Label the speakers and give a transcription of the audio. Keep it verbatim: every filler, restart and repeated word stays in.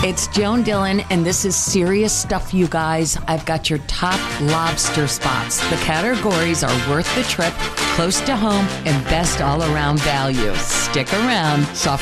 Speaker 1: It's Joan Dillon, and this is serious stuff, you guys. I've got your top lobster spots. The categories are worth the trip, close to home, and best all-around value. Stick around. Soft